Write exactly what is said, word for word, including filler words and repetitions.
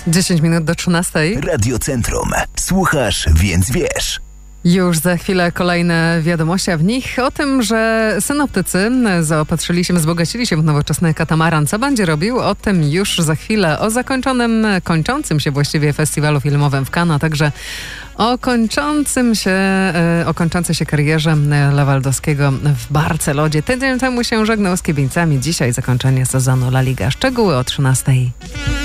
dziesięć minut do trzynastej. Radio Centrum. Słuchasz, więc wiesz. Już za chwilę kolejne wiadomości, a w nich o tym, że synoptycy zaopatrzyli się, wzbogacili się w nowoczesny katamaran. Co będzie robił? O tym już za chwilę. O zakończonym, kończącym się właściwie festiwalu filmowym w Cannes, a także o kończącym się, o kończącej się karierze Lewandowskiego w Barcelonie. Tydzień temu się żegnał z kibicami. Dzisiaj zakończenie sezonu La Liga. Szczegóły o trzynastej.